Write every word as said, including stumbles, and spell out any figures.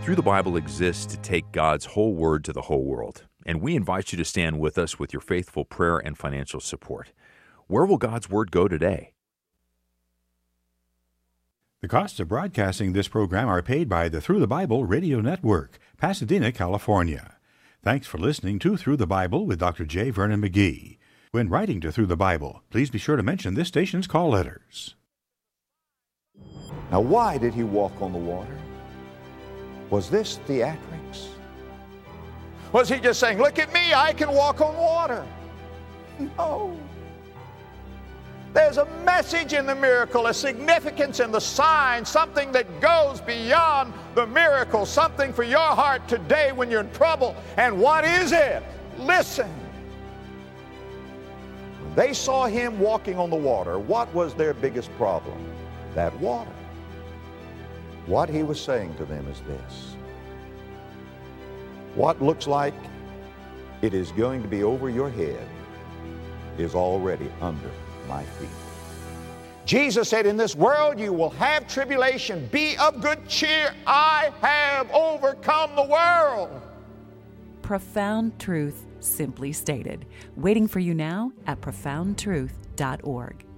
Through the Bible exists to take God's whole word to the whole world, and we invite you to stand with us with your faithful prayer and financial support. Where will God's word go today? The costs of broadcasting this program are paid by the Through the Bible Radio Network, Pasadena, California. Thanks for listening to Through the Bible with Doctor J. Vernon McGee. When writing to Through the Bible, please be sure to mention this station's call letters. Now, why did he walk on the water? Was this theatrics? Was he just saying, look at me, I can walk on water? No. There's a message in the miracle, a significance in the sign, something that goes beyond the miracle, something for your heart today when you're in trouble. And what is it? Listen. When they saw him walking on the water, what was their biggest problem? That water. What he was saying to them is this: what looks like it is going to be over your head is already under my feet. Jesus said, in this world you will have tribulation. Be of good cheer. I have overcome the world. Profound truth simply stated. Waiting for you now at profound truth dot org.